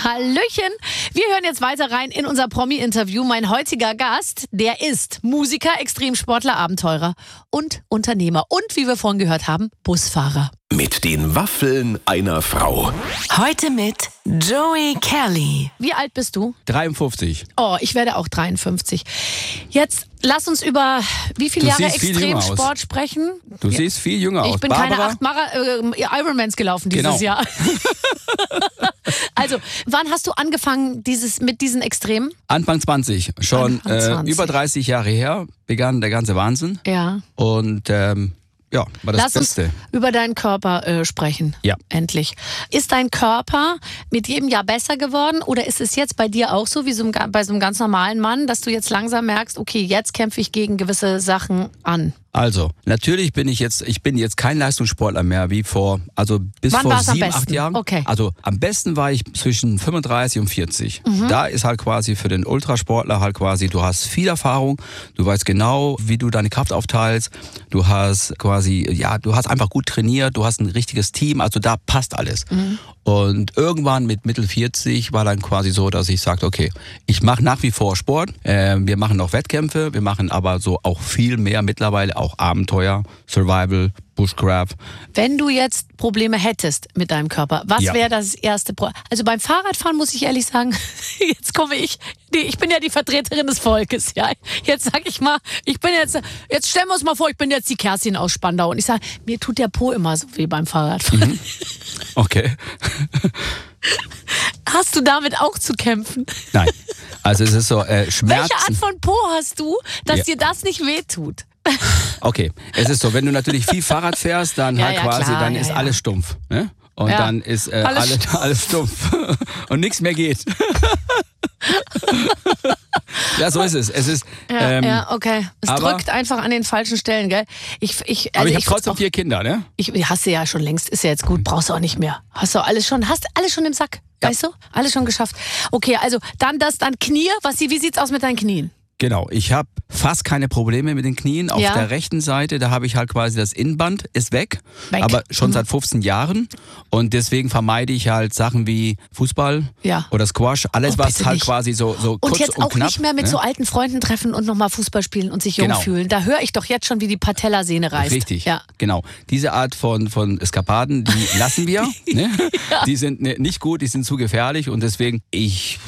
Hallöchen. Wir hören jetzt weiter rein in unser Promi-Interview. Mein heutiger Gast, der ist Musiker, Extremsportler, Abenteurer und Unternehmer. Und wie wir vorhin gehört haben, Busfahrer. Mit den Waffeln einer Frau. Heute mit Joey Kelly. Wie alt bist du? 53. Oh, ich werde auch 53. Jetzt lass uns über wie viele Jahre Extremsport sprechen. Du siehst viel jünger aus. Ich bin Barbara? keine 8 Ironmans gelaufen dieses Jahr. Also, wann hast du angefangen mit diesen Extremen? Anfang 20. Schon Anfang 20. Über 30 Jahre her begann der ganze Wahnsinn. Ja. Und war das Lass Beste. uns über deinen Körper sprechen. Ja. Endlich. Ist dein Körper mit jedem Jahr besser geworden oder ist es jetzt bei dir auch so, wie bei so einem ganz normalen Mann, dass du jetzt langsam merkst, okay, jetzt kämpfe ich gegen gewisse Sachen an? Also, natürlich bin ich jetzt kein Leistungssportler mehr wie bis Wann vor war's am 7, 8 besten? Jahren. Okay. Also, am besten war ich zwischen 35 und 40. Da ist halt quasi für den Ultrasportler halt quasi, du hast viel Erfahrung, du weißt genau, wie du deine Kraft aufteilst, du hast einfach gut trainiert, du hast ein richtiges Team, also da passt alles. Und irgendwann mit Mitte 40 war dann quasi so, dass ich sagte, okay, ich mache nach wie vor Sport, wir machen noch Wettkämpfe, wir machen aber so auch viel mehr mittlerweile auch Abenteuer, Survival, Bushcraft. Wenn du jetzt Probleme hättest mit deinem Körper, was wäre das erste Problem? Also beim Fahrradfahren muss ich ehrlich sagen, jetzt komme ich bin ja die Vertreterin des Volkes, ja. Jetzt sag ich mal, jetzt stellen wir uns mal vor, ich bin jetzt die Kerstin aus Spandau und ich sage, mir tut der Po immer so weh beim Fahrradfahren. Okay. Hast du damit auch zu kämpfen? Nein, also es ist so Schmerzen. Welche Art von Po hast du, dass dir das nicht wehtut? Okay, es ist so, wenn du natürlich viel Fahrrad fährst, dann ist alles stumpf. Ne? Und dann ist alles stumpf und nichts mehr geht. Ja, so ist es. Es ist, okay. Es drückt einfach an den falschen Stellen, gell? Aber ich habe trotzdem 4 Kinder, ne? Hast du ja schon längst, ist ja jetzt gut, brauchst du auch nicht mehr. Hast alles schon im Sack, weißt du? Alles schon geschafft. Okay, also dann Knie, wie sieht's aus mit deinen Knien? Genau, ich habe fast keine Probleme mit den Knien. Auf der rechten Seite, da habe ich halt quasi das Innenband, ist weg. Aber schon seit 15 Jahren. Und deswegen vermeide ich halt Sachen wie Fußball oder Squash. Alles, was halt quasi so kurz und knapp. Und jetzt auch nicht mehr mit so alten Freunden treffen und nochmal Fußball spielen und sich jung fühlen. Da höre ich doch jetzt schon, wie die Patellasehne reißt. Richtig, genau. Diese Art von Eskapaden, die lassen wir. Ne? Die sind nicht gut, die sind zu gefährlich. Und deswegen, ich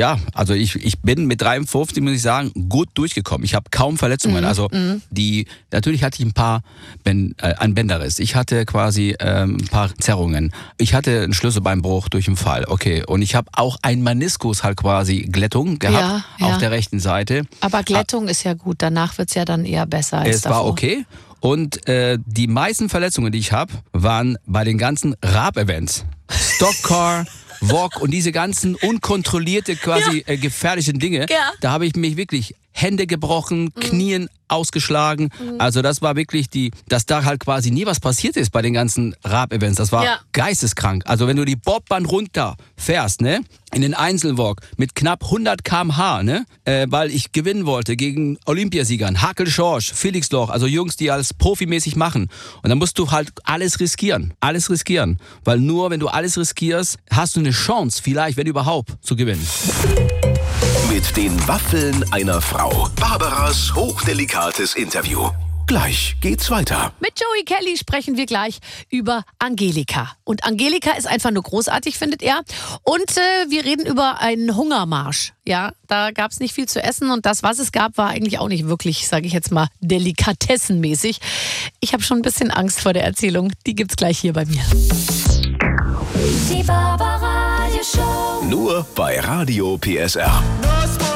bin mit 53, muss ich sagen, gut durchgekommen. Ich habe kaum Verletzungen. Natürlich hatte ich ein paar ein Bänderriss. Ich hatte quasi ein paar Zerrungen. Ich hatte einen Schlüsselbeinbruch durch einen Fall. Okay. Und ich habe auch einen Meniskus halt quasi Glättung gehabt auf der rechten Seite. Aber Glättung ist ja gut. Danach wird es ja dann eher besser als davor. Es war okay. Und die meisten Verletzungen, die ich habe, waren bei den ganzen Rab-Events. Stockcar, Walk und diese ganzen unkontrollierte, quasi gefährlichen Dinge. Ja. Da habe ich mich wirklich Hände gebrochen, Knien ausgeschlagen. Also das war wirklich dass da halt quasi nie was passiert ist bei den ganzen Rab-Events. Das war geisteskrank. Also wenn du die Bobbahn runter fährst, ne, in den Einzelwalk mit knapp 100 km/h, ne, weil ich gewinnen wollte gegen Olympiasiegern, Hakel Schorsch, Felix Loch, also Jungs, die alles profimäßig machen. Und dann musst du halt alles riskieren. Weil nur wenn du alles riskierst, hast du eine Chance, vielleicht, wenn überhaupt, zu gewinnen. Mit den Waffeln einer Frau. Barbaras hochdelikates Interview. Gleich geht's weiter. Mit Joey Kelly sprechen wir gleich über Angelika. Und Angelika ist einfach nur großartig, findet er. Und wir reden über einen Hungermarsch. Ja, da gab es nicht viel zu essen und das, was es gab, war eigentlich auch nicht wirklich, sage ich jetzt mal, delikatessenmäßig. Ich habe schon ein bisschen Angst vor der Erzählung. Die gibt's gleich hier bei mir. Die Barbara Show. Nur bei Radio PSR.